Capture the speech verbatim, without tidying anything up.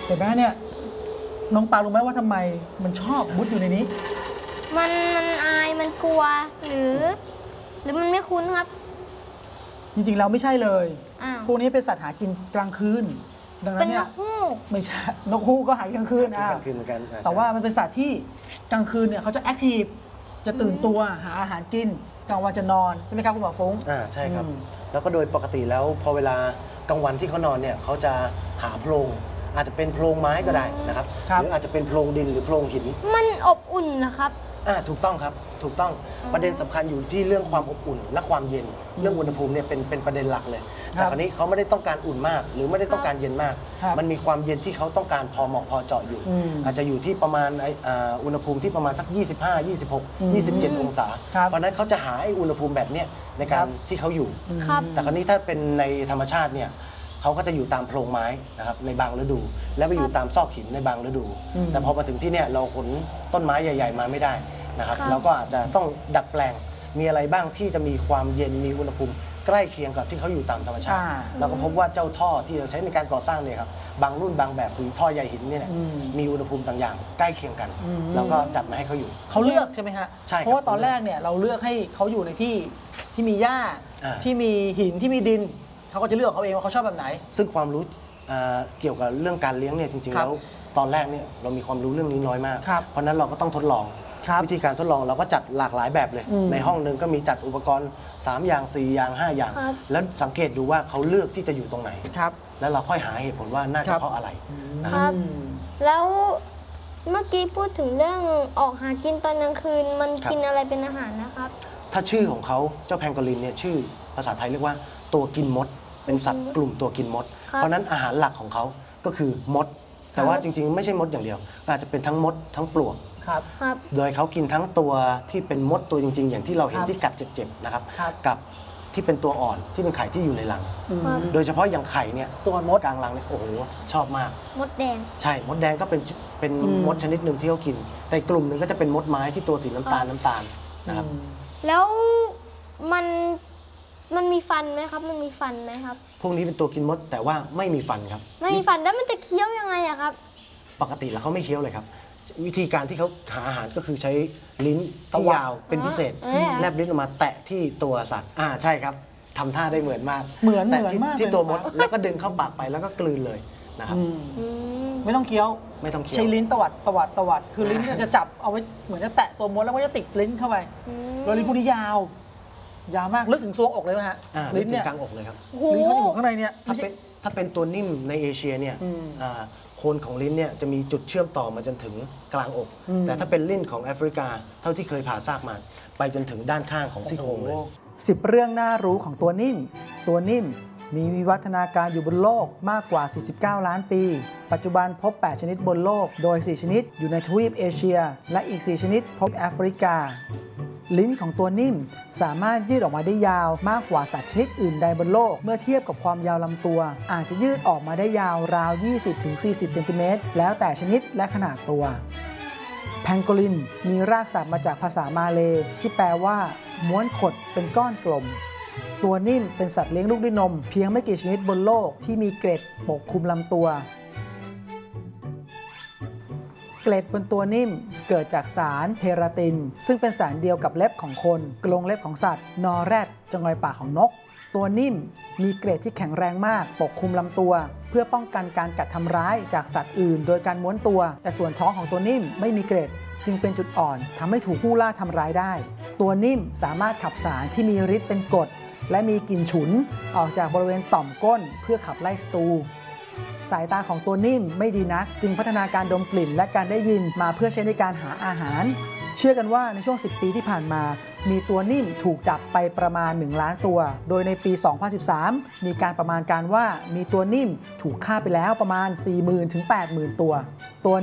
เห็นไหมเนี่ยน้องปารู้ไหมว่าทำไมมันชอบมุดอยู่ในนี้มันมันอายมันกลัวหรือ หรือมันไม่คุ้นครับจริงๆเราไม่ใช่เลยพวกนี้เป็นสัตว์หากินกลางคืนดังนั้นเนี่ยเป็นนกฮูกไม่ใช่นกฮูกก็หากลางคืนอ่ะแต่ว่ามันเป็นสัตว์ที่กลางคืนเนี่ยเขาจะแอคทีฟจะตื่นตัวหาอาหารกินกลางวันจะนอนใช่ไหมครับคุณหมอฟงอ่าใช่ครับแล้วก็โดยปกติแล้วพอเวลากลางวันที่เขานอนเนี่ยเขาจะหาโพรงอาจจะเป็นโพรงไม้ก็ได้นะครับหรืออาจจะเป็นโพรงดินหรือโพรงหินมันอบอุ่นนะครับอ่าถูกต้องครับถูกต้องประเด็นสำคัญอยู่ที่เรื่องความอบอุ่นและความเย็นเรื่องอุณหภูมิเนี่ยเป็นเป็นประเด็นหลักเลยแต่คราวนี้เขาไม่ได้ต้องการอุ่นมากหรือไม่ได้ต้องการเย็นมากมันมีความเย็นที่เขาต้องการพอเหมาะพอเจาะอยู่อาจจะอยู่ที่ประมาณอุณหภูมิที่ประมาณสักยี่สิบห้า ยี่สิบหก ยี่สิบเจ็ดองศาเพราะนั้นเขาจะหาอุณหภูมิแบบนี้ในการที่เขาอยู่แต่คราวนี้ถ้าเป็นในธรรมชาติเนี่ยเขาก็จะอยู่ตามโพรงไม้นะครับในบางฤดูและไปอยู่ตามซอกหินในบางฤดูแต่พอมาถึงที่เนี่ยเราขนต้นไม้ใหญ่ๆมาไม่ได้นะครับเราก็อาจจะต้องดัดแปลงมีอะไรบ้างที่จะมีความเย็นมีอุณหภูมิใกล้เคียงกับที่เขาอยู่ตามธรรมชาติเราก็พบว่าเจ้าท่อที่เราใช้ในการก่อสร้างเนี่ยครับบางรุ่นบางแบบคือท่อใยหินเนี่ยมีอุณหภูมิต่างอย่างใกล้เคียงกันเราก็จัดมาให้เขาอยู่เขาเลือกใช่ไหมฮะใช่เพราะว่าตอนแรกเนี่ยเราเลือกให้เขาอยู่ในที่ที่มีหญ้าที่มีหินที่มีดินเขาก็จะเลือกเขาเองว่าเขาชอบแบบไหนซึ่งความรู้เกี่ยวกับเรื่องการเลี้ยงเนี่ยจริงๆแล้วตอนแรกเนี่ยเรามีความรู้เรื่องนี้น้อยมากเพราะนั้นเราก็ต้องทดลองวิธีการทดลองเราก็จัดหลากหลายแบบเลยในห้องหนึ่งก็มีจัดอุปกรณ์สามอย่างสี่อย่างห้าอย่างแล้วสังเกตดูว่าเขาเลือกที่จะอยู่ตรงไหนแล้วเราค่อยหาเหตุผลว่าน่าจะเพราะอะไรนะครับแล้วเมื่อกี้พูดถึงเรื่องออกหากินตอนกลางคืนมันกินอะไรเป็นอาหารนะครับถ้าชื่อของเขาเจ้าแพงโกลินเนี่ยชื่อภาษาไทยเรียกว่าตัวกินมดเป็นสัตว์กลุ่มตัวกินมดเพราะนั้นอาหารหลักของเขาก็คือมดแต่ว่าจริงๆไม่ใช่มดอย่างเดียวอาจจะเป็นทั้งมดทั้งปลวกโดยเขากินทั้งตัวที่เป็นมดตัวจริงๆอย่างที่เราเห็นที่กัดเจ็บๆนะครับกับที่เป็นตัวอ่อนที่เป็นไข่ที่อยู่ในรังโดยเฉพาะอย่างไข่เนี่ยตัวมดกลางรังเนี่ยโอ้โหชอบมากมดแดงใช่มดแดงก็เป็นเป็นมดชนิดหนึ่งที่เขากินแต่กลุ่มหนึ่งก็จะเป็นมดไม้ที่ตัวสีน้ำตาลน้ำตาลนะครับแล้วมันมันมีฟันไหมครับมันมีฟันไหมครับพวกนี้เป็นตัวกินมดแต่ว่าไม่มีฟันครับไม่มีฟันแล้วมันจะเคี้ยวยังไงอะครับปกติแล้วเขาไม่เคี้ยวเลยครับวิธีการที่เขาหาอาหารก็คือใช้ลิ้นที่ยาวเป็นพิเศษแลบลิ้นออกมาแตะที่ตัวสัตว์อ่าใช่ครับทำท่าได้เหมือนมากเหมือนเหมือนมากที่ตัวมดแล้วก็ดึงเข้าปากไปแล้วก็กลืนเลยนะครับไม่ต้องเคี้ยวไม่ต้องเคี้ยวใช้ลิ้นตวัดตวัดตวัดคือลิ้นจะจับเอาไว้เหมือนจะแตะตัวมดแล้วก็จะติดลิ้นเข้าไปแล้วลิ้นพวกนี้ยาวยาวมากลึกถึงซวงอกเลยไหมฮะลิ้นเนี่ยกลางอกเลยครับลิ้นเขาอยู่ข้างในเนี่ยถ้าเป็นถ้าเป็นตัวนิ่มในเอเชียเนี่ยโคนของลิ้นเนี่ยจะมีจุดเชื่อมต่อมาจนถึงกลางอกแต่ถ้าเป็นลิ้นของแอฟริกาเท่าที่เคยผ่าซากมาไปจนถึงด้านข้างของซี่โครงเลยสิบเรื่องน่ารู้ของตัวนิ่มตัวนิ่มมีวิวัฒนาการอยู่บนโลกมากกว่าสี่สิบเก้าล้านปีปัจจุบันพบแปดชนิดบนโลกโดยสี่ชนิดอยู่ในทวีปเอเชียและอีกสี่ชนิดพบแอฟริกาลิ้นของตัวนิ่มสามารถยืดออกมาได้ยาวมากกว่าสัตว์ชนิดอื่นใดบนโลกเมื่อเทียบกับความยาวลำตัวอาจจะยืดออกมาได้ยาวราว ยี่สิบถึงสี่สิบ เซนติเมตรแล้วแต่ชนิดและขนาดตัวแพงโกลินมีรากศัพท์มาจากภาษามาเลย์ที่แปลว่าม้วนขดเป็นก้อนกลมตัวนิ่มเป็นสัตว์เลี้ยงลูกด้วยนมเพียงไม่กี่ชนิดบนโลกที่มีเกล็ดปกคลุมลำตัวเกล็ดบนตัวนิ่มเกิดจากสารเทราตินซึ่งเป็นสารเดียวกับเล็บของคนกรงเล็บของสัตว์นอแรดจงอยปากของนกตัวนิ่มมีเกล็ดที่แข็งแรงมากปกคลุมลำตัวเพื่อป้องกันการกัดทำร้ายจากสัตว์อื่นโดยการม้วนตัวแต่ส่วนท้องของตัวนิ่มไม่มีเกล็ดจึงเป็นจุดอ่อนทำให้ถูกผู้ล่าทำร้ายได้ตัวนิ่มสามารถขับสารที่มีฤทธิ์เป็นกรดและมีกลิ่นฉุนออกจากบริเวณต่อมก้นเพื่อขับไล่ศัตรูสายตาของตัวนิ่มไม่ดีนักจึงพัฒนาการดมกลิ่นและการได้ยินมาเพื่อใช้ในการหาอาหารเชื่อกันว่าในช่วงสิบปีที่ผ่านมามีตัวนิ่มถูกจับไปประมาณหนึ่งล้านตัวโดยในปีสองพันสิบสามมีการประมาณการว่ามีตัวนิ่มถูกฆ่าไปแล้วประมาณ สี่หมื่น ถึง แปดหมื่น ตัวตัว